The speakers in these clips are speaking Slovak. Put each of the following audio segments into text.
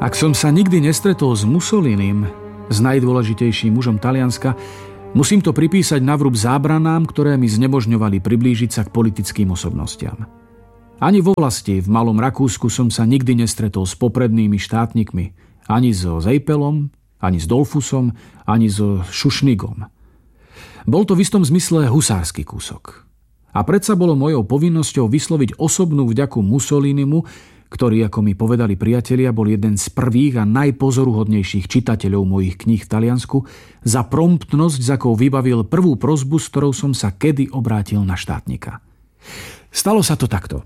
Ak som sa nikdy nestretol s Mussolinim, s najdôležitejším mužom Talianska, musím to pripísať navrúb zábranám, ktoré mi znemožňovali priblížiť sa k politickým osobnostiam. Ani vo vlasti v Malom Rakúsku som sa nikdy nestretol s poprednými štátnikmi, ani so Zeipelom, ani s Dollfusom, ani so Schuschniggom. Bol to v istom zmysle husársky kúsok. A predsa bolo mojou povinnosťou vysloviť osobnú vďaku Mussolinimu, ktorý, ako mi povedali priatelia, bol jeden z prvých a najpozoruhodnejších čitateľov mojich kníh v Taliansku, za promptnosť, za akou vybavil prvú prosbu, s ktorou som sa kedy obrátil na štátnika. Stalo sa to takto.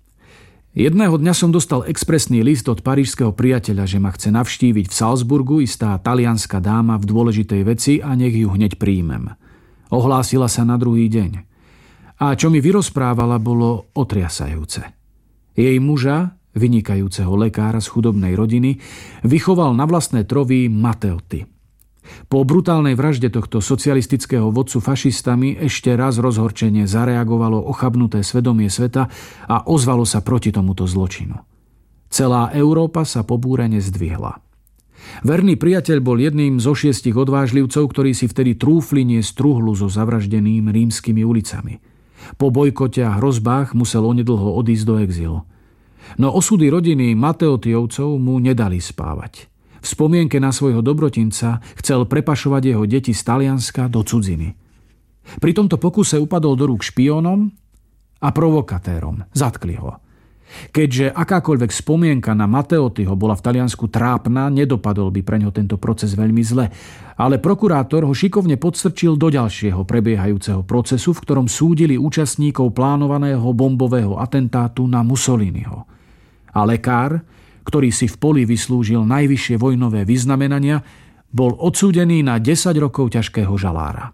Jedného dňa som dostal expresný list od parížskeho priateľa, že ma chce navštíviť v Salzburgu istá talianská dáma v dôležitej veci a nech ju hneď príjmem. Ohlásila sa na druhý deň. A čo mi vyrozprávala, bolo otriasajúce. Jej muža, vynikajúceho lekára z chudobnej rodiny, vychoval na vlastné trovy Matteotti. Po brutálnej vražde tohto socialistického vodcu fašistami ešte raz rozhorčene zareagovalo ochabnuté svedomie sveta a ozvalo sa proti tomuto zločinu. Celá Európa sa pobúrene zdvihla. Verný priateľ bol jedným zo 6 odvážlivcov, ktorí si vtedy trúfli niesť truhlu so zavraždeným rímskymi ulicami. Po bojkote a hrozbách musel onedlho odísť do exilu. No osudy rodiny Matteottiovcov mu nedali spávať. V spomienke na svojho dobrotinca chcel prepašovať jeho deti z Talianska do cudziny. Pri tomto pokuse upadol do rúk špiónom a provokatérom. Zatkli ho. Keďže akákoľvek spomienka na Matteottiho bola v Taliansku trápna, nedopadol by preňho tento proces veľmi zle. Ale prokurátor ho šikovne podstrčil do ďalšieho prebiehajúceho procesu, v ktorom súdili účastníkov plánovaného bombového atentátu na Mussoliniho. A lekár, ktorý si v poli vyslúžil najvyššie vojnové vyznamenania, bol odsúdený na 10 rokov ťažkého žalára.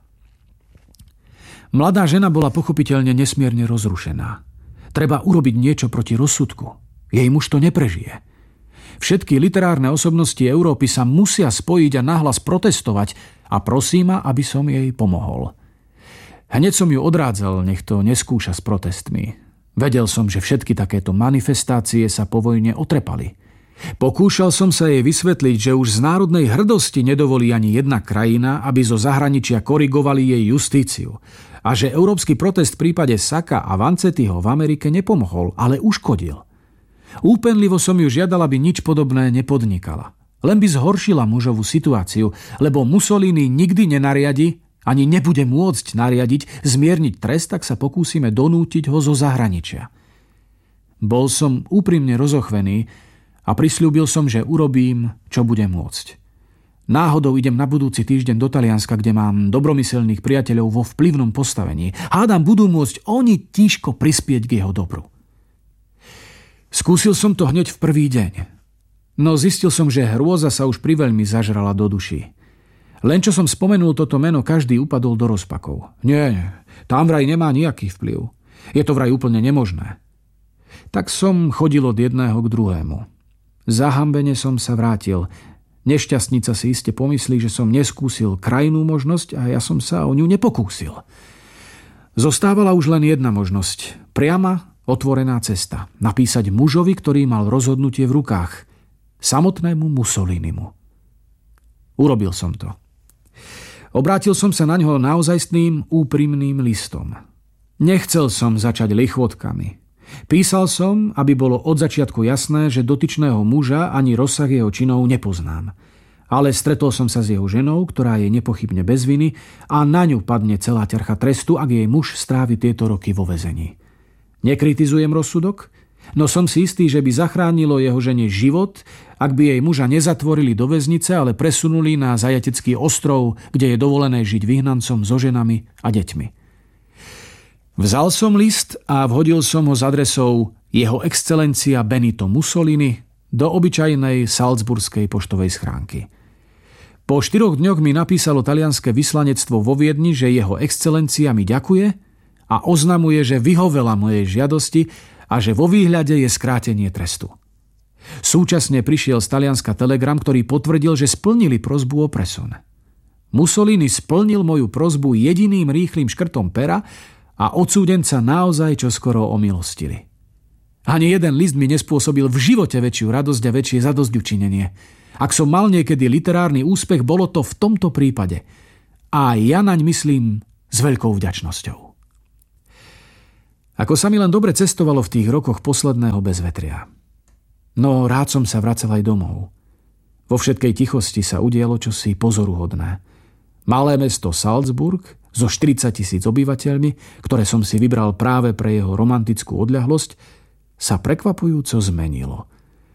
Mladá žena bola pochopiteľne nesmierne rozrušená. Treba urobiť niečo proti rozsudku. Jej muž to neprežije. Všetky literárne osobnosti Európy sa musia spojiť a nahlas protestovať a prosí ma, aby som jej pomohol. Hneď som ju odrádzal, nech to neskúša s protestmi. Vedel som, že všetky takéto manifestácie sa po vojne otrepali. Pokúšal som sa jej vysvetliť, že už z národnej hrdosti nedovolí ani jedna krajina, aby zo zahraničia korigovali jej justíciu. A že európsky protest v prípade Sacka a Vanzettiho v Amerike nepomohol, ale uškodil. Úpenlivo som ju žiadal, aby nič podobné nepodnikala. Len by zhoršila mužovú situáciu, lebo Mussolini nikdy nenariadi, ani nebude môcť nariadiť, zmierniť trest, tak sa pokúsime donútiť ho zo zahraničia. Bol som úprimne rozochvený a prisľúbil som, že urobím, čo budem môcť. Náhodou idem na budúci týždeň do Talianska, kde mám dobromyselných priateľov vo vplyvnom postavení. Hádam, budú môcť oni tížko prispieť k jeho dobru. Skúsil som to hneď v prvý deň. No zistil som, že hrôza sa už priveľmi zažrala do duší. Len čo som spomenul toto meno, každý upadol do rozpakov. Nie, tam vraj nemá nejaký vplyv. Je to vraj úplne nemožné. Tak som chodil od jedného k druhému. Zahambene som sa vrátil. Nešťastnica si iste pomyslí, že som neskúsil krajnú možnosť a ja som sa o ňu nepokúsil. Zostávala už len jedna možnosť. Priama, otvorená cesta. Napísať mužovi, ktorý mal rozhodnutie v rukách. Samotnému Mussolinimu. Urobil som to. Obrátil som sa na ňo naozajstným, úprimným listom. Nechcel som začať lichvotkami. Písal som, aby bolo od začiatku jasné, že dotyčného muža ani rozsah jeho činov nepoznám. Ale stretol som sa s jeho ženou, ktorá je nepochybne bez viny a na ňu padne celá ťarcha trestu, ak jej muž strávi tieto roky vo väzení. Nekritizujem rozsudok, no som si istý, že by zachránilo jeho žene život, ak by jej muža nezatvorili do väznice, ale presunuli na zajatecký ostrov, kde je dovolené žiť vyhnancom so ženami a deťmi. Vzal som list a vhodil som ho s adresou Jeho excelencia Benito Mussolini do obyčajnej salzburskej poštovej schránky. Po 4 dňoch mi napísalo talianske vyslanectvo vo Viedni, že jeho excelencia mi ďakuje a oznamuje, že vyhovela mojej žiadosti a že vo výhľade je skrátenie trestu. Súčasne prišiel z Talianska telegram, ktorý potvrdil, že splnili prosbu o presun. Mussolini splnil moju prosbu jediným rýchlym škrtom pera a odsúdenca naozaj čoskoro omilostili. Ani jeden list mi nespôsobil v živote väčšiu radosť a väčšie zadosťučinenie. Ak som mal niekedy literárny úspech, bolo to v tomto prípade. A ja naň myslím s veľkou vďačnosťou. Ako sa mi len dobre cestovalo v tých rokoch posledného bezvetria. No rád som sa vracal aj domov. Vo všetkej tichosti sa udialo čosi pozoruhodné. Malé mesto Salzburg so 40 000 obyvateľmi, ktoré som si vybral práve pre jeho romantickú odľahlosť, sa prekvapujúco zmenilo.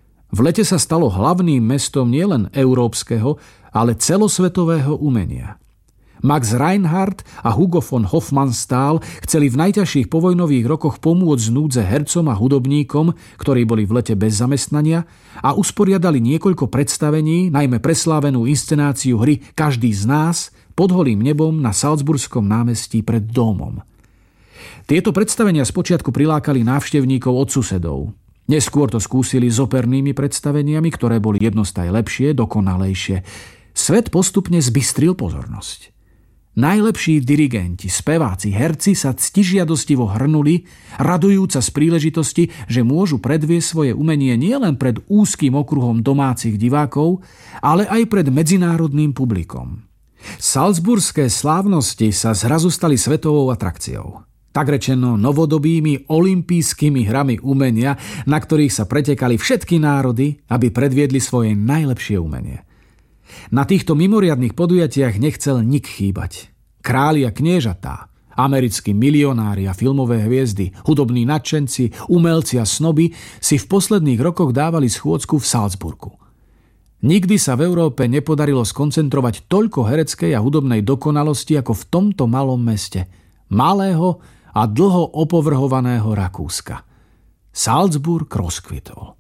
V lete sa stalo hlavným mestom nielen európskeho, ale celosvetového umenia. Max Reinhardt a Hugo von Hofmannsthal chceli v najťažších povojnových rokoch pomôcť z núdze hercom a hudobníkom, ktorí boli v lete bez zamestnania, a usporiadali niekoľko predstavení, najmä preslávenú inscenáciu hry Každý z nás pod holým nebom na Salzburskom námestí pred domom. Tieto predstavenia spočiatku prilákali návštevníkov od susedov. Neskôr to skúsili s opernými predstaveniami, ktoré boli jednostaj lepšie, dokonalejšie. Svet postupne zbystril pozornosť. Najlepší dirigenti, speváci, herci sa ctižiadostivo hrnuli, radujúca z príležitosti, že môžu predviesť svoje umenie nielen pred úzkým okruhom domácich divákov, ale aj pred medzinárodným publikom. Salzburské slávnosti sa zrazu stali svetovou atrakciou. Tak rečeno novodobými olympijskými hrami umenia, na ktorých sa pretekali všetky národy, aby predviedli svoje najlepšie umenie. Na týchto mimoriadnych podujatiach nechcel nik chýbať. Králi a kniežatá, americkí milionári a filmové hviezdy, hudobní nadšenci, umelci a snoby si v posledných rokoch dávali schôdzku v Salzburgu. Nikdy sa v Európe nepodarilo skoncentrovať toľko hereckej a hudobnej dokonalosti ako v tomto malom meste. Malého a dlho opovrhovaného Rakúska. Salzburg rozkvitol.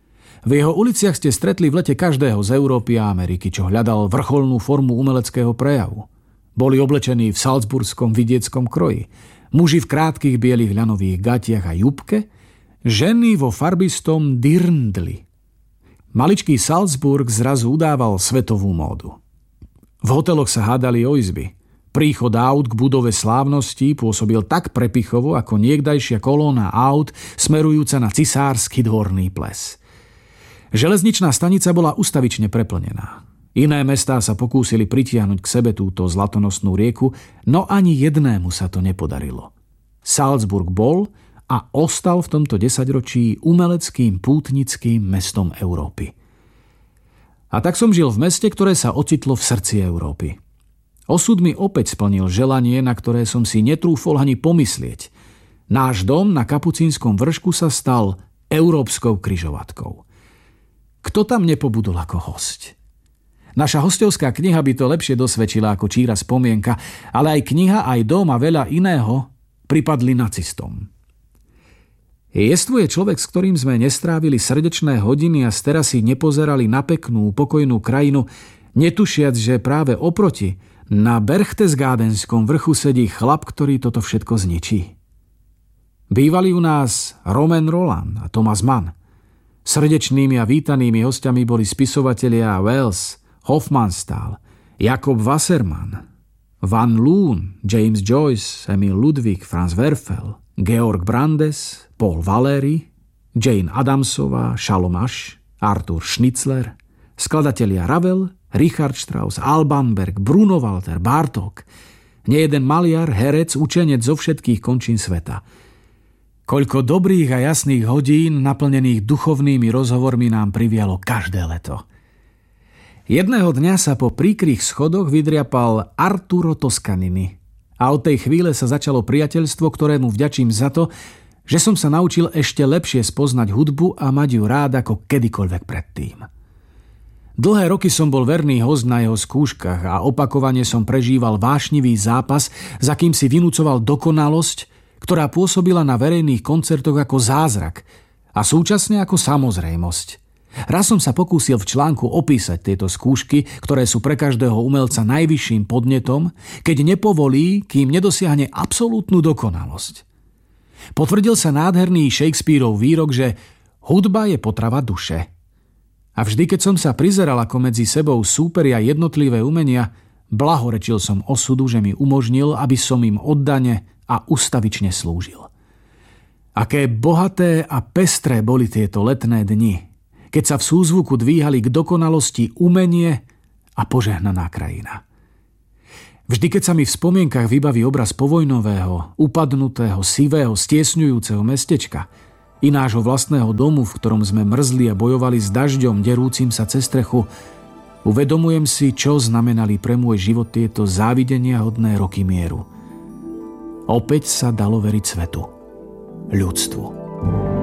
V jeho uliciach ste stretli v lete každého z Európy a Ameriky, čo hľadal vrcholnú formu umeleckého prejavu. Boli oblečení v salzburskom vidieckom kroji. Muži v krátkych bielých ľanových gatiach a jupke, ženy vo farbistom dirndli. Maličký Salzburg zrazu udával svetovú módu. V hoteloch sa hádali o izby. Príchod aut k budove slávnosti pôsobil tak prepichovo, ako niekdajšia kolóna aut smerujúca na cisársky dvorný ples. Železničná stanica bola ustavične preplnená. Iné mestá sa pokúsili pritiahnuť k sebe túto zlatonosnú rieku, no ani jednému sa to nepodarilo. Salzburg bol a ostal v tomto desaťročí umeleckým pútnickým mestom Európy. A tak som žil v meste, ktoré sa ocitlo v srdci Európy. Osud mi opäť splnil želanie, na ktoré som si netrúfol ani pomyslieť. Náš dom na Kapucínskom vršku sa stal európskou križovatkou. Kto tam nepobudol ako hosť? Naša hostovská kniha by to lepšie dosvedčila ako číra spomienka, ale aj kniha, aj dom a veľa iného pripadli nacistom. Jestvuje človek, s ktorým sme nestrávili srdečné hodiny a z terasy nepozerali na peknú, pokojnú krajinu, netušiac, že práve oproti na Berchtesgadenskom vrchu sedí chlap, ktorý toto všetko zničí. Bývali u nás Romain Rolland a Thomas Mann. Srdečnými a vítanými hostiami boli spisovatelia Wells, Hofmannsthal, Jakob Wassermann, Van Loon, James Joyce, Emil Ludwig, Franz Werfel, Georg Brandes, Paul Valéry, Jane Addamsová, Shalom Asch, Arthur Schnitzler, skladatelia Ravel, Richard Strauss, Alban Berg, Bruno Walter, Bartók. Nejeden maliar, herec, učenec zo všetkých končín sveta. Koľko dobrých a jasných hodín, naplnených duchovnými rozhovormi nám privialo každé leto. Jedného dňa sa po príkrých schodoch vydriapal Arturo Toscanini. A od tej chvíle sa začalo priateľstvo, ktorému vďačím za to, že som sa naučil ešte lepšie spoznať hudbu a mať ju rád ako kedykoľvek predtým. Dlhé roky som bol verný host na jeho skúškach a opakovane som prežíval vášnivý zápas, za kým si vynúcoval dokonalosť, ktorá pôsobila na verejných koncertoch ako zázrak a súčasne ako samozrejmosť. Raz som sa pokúsil v článku opísať tieto skúšky, ktoré sú pre každého umelca najvyšším podnetom, keď nepovolí, kým nedosiahne absolútnu dokonalosť. Potvrdil sa nádherný Shakespearov výrok, že hudba je potrava duše. A vždy, keď som sa prizeral, ako medzi sebou súperia jednotlivé umenia, blahorečil som osudu, že mi umožnil, aby som im oddane a ustavične slúžil. Aké bohaté a pestré boli tieto letné dni, keď sa v súzvuku dvíhali k dokonalosti umenie a požehnaná krajina. Vždy, keď sa mi v spomienkach vybaví obraz povojnového, upadnutého, sivého, stiesňujúceho mestečka i nášho vlastného domu, v ktorom sme mrzli a bojovali s dažďom derúcim sa cez strechu, uvedomujem si, čo znamenali pre môj život tieto závideniahodné roky mieru. Opäť sa dalo veriť svetu, ľudstvu.